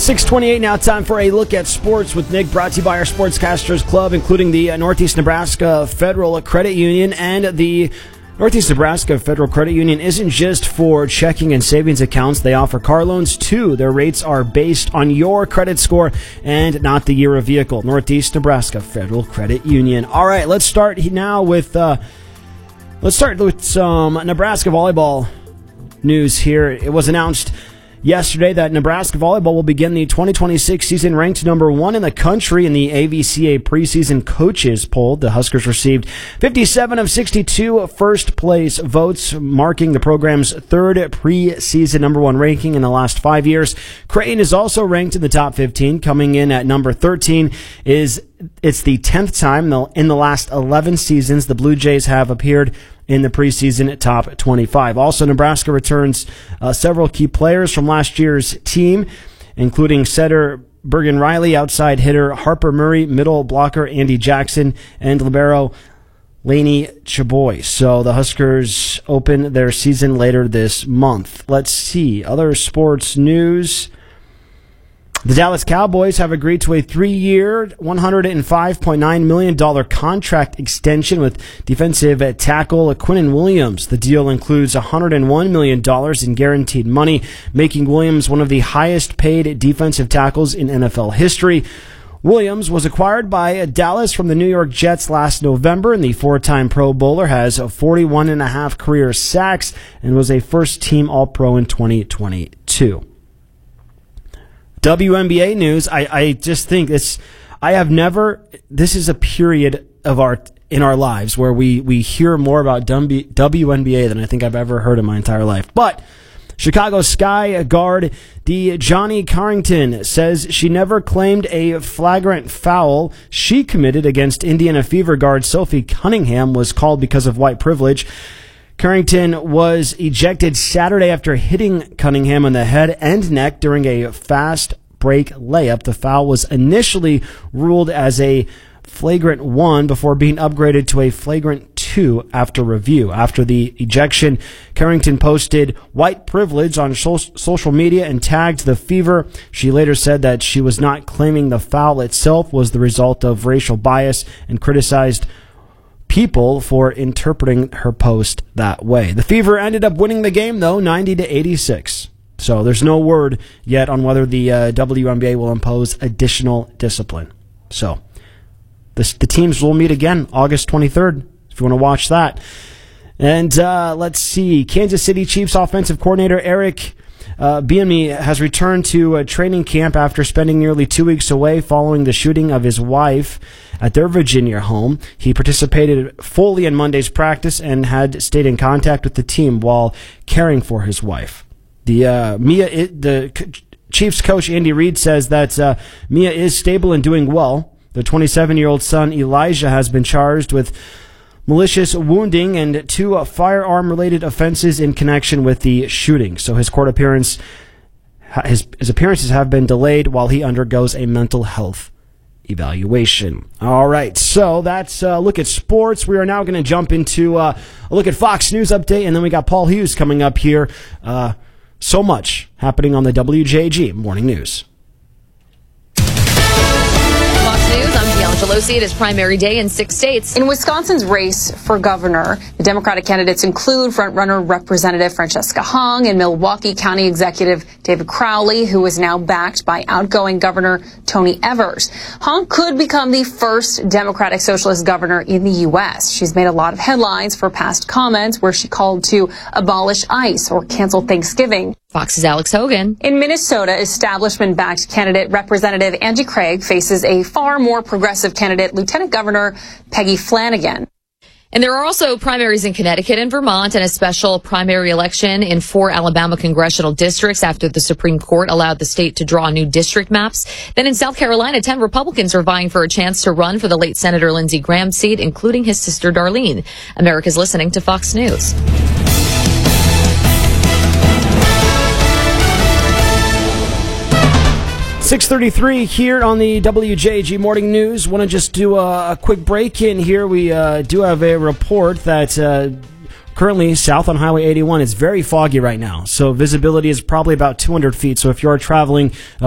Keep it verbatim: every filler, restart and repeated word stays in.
six twenty-eight now, time for a look at sports with Nick, brought to you by our Sportscasters Club, including the Northeast Nebraska Federal Credit Union. And the Northeast Nebraska Federal Credit Union isn't just for checking and savings accounts. They offer car loans, too. Their rates are based on your credit score and not the year of vehicle. Northeast Nebraska Federal Credit Union. All right, let's start now with, uh, let's start with some Nebraska volleyball news here. It was announced yesterday that Nebraska volleyball will begin the twenty twenty-six season ranked number one in the country in the A V C A preseason coaches poll. The Huskers received fifty-seven of sixty-two first place votes, marking the program's third preseason number one ranking in the last five years. Creighton is also ranked in the top fifteen, coming in at number thirteen. Is It's the tenth time in the last eleven seasons the Blue Jays have appeared in the preseason top twenty-five. Also, Nebraska returns uh, several key players from last year's team, including setter Bergen Riley, outside hitter Harper Murray, middle blocker Andy Jackson, and libero Laney Chaboy. So the Huskers open their season later this month. Let's see. Other sports news. The Dallas Cowboys have agreed to a three-year, one hundred five point nine million dollars contract extension with defensive tackle Quinnen Williams. The deal includes one hundred one million dollars in guaranteed money, making Williams one of the highest-paid defensive tackles in N F L history. Williams was acquired by Dallas from the New York Jets last November, and the four-time Pro Bowler has forty-one and a half career sacks and was a first-team All-Pro in twenty twenty-two. W N B A news. I, I just think it's, I have never, this is a period of our, in our lives where we, we hear more about W N B A than I think I've ever heard in my entire life. But Chicago Sky guard DeJohnny Carrington says she never claimed a flagrant foul she committed against Indiana Fever guard Sophie Cunningham was called because of white privilege. Carrington was ejected Saturday after hitting Cunningham on the head and neck during a fast break layup. The foul was initially ruled as a flagrant one before being upgraded to a flagrant two after review. After the ejection, Carrington posted white privilege on social media and tagged the Fever. She later said that she was not claiming the foul itself was the result of racial bias and criticized people for interpreting her post that way. The Fever ended up winning the game, though, ninety to eighty-six. So there's no word yet on whether the uh, W N B A will impose additional discipline. So this, the teams will meet again August twenty-third, if you want to watch that. And uh, let's see. Kansas City Chiefs offensive coordinator Eric Uh, Bieniemy has returned to a training camp after spending nearly two weeks away following the shooting of his wife at their Virginia home. He participated fully in Monday's practice and had stayed in contact with the team while caring for his wife. The uh, Mia, it, the Chiefs coach Andy Reid says that uh, Mia is stable and doing well. The twenty-seven-year-old son Elijah has been charged with malicious wounding and two uh, firearm-related offenses in connection with the shooting. So his court appearance, his, his appearances have been delayed while he undergoes a mental health evaluation. All right, so that's a look at sports. We are now going to jump into uh, a look at Fox News update, and then we got Paul Hughes coming up here. Uh, so much happening on the W J G Morning News. News. I'm Deanna Gelosi. It is primary day in six states. In Wisconsin's race for governor, the Democratic candidates include frontrunner Representative Francesca Hong and Milwaukee County Executive David Crowley, who is now backed by outgoing Governor Tony Evers. Hong could become the first Democratic Socialist governor in the U S. She's made a lot of headlines for past comments where she called to abolish ICE or cancel Thanksgiving. Fox's Alex Hogan. In Minnesota, establishment-backed candidate Representative Angie Craig faces a far more progressive candidate, Lieutenant Governor Peggy Flanagan. And there are also primaries in Connecticut and Vermont and a special primary election in four Alabama congressional districts after the Supreme Court allowed the state to draw new district maps. Then in South Carolina, ten Republicans are vying for a chance to run for the late Senator Lindsey Graham's seat, including his sister Darlene. America's listening to Fox News. six thirty-three here on the W J G Morning News. Want to just do a, a quick break in here. We uh, do have a report that uh, currently south on Highway eighty-one is very foggy right now. So visibility is probably about two hundred feet. So if you are traveling uh,